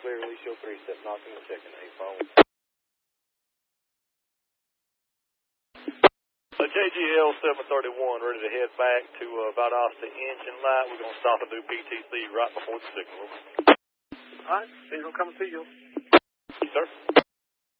clear, release your 3-step, knocking and checking. 8-4. JGL 731, ready to head back to Valdosta Engine Light. We're going to stop and do PTC right before the signal. All right, things will come to you. Yes, sir.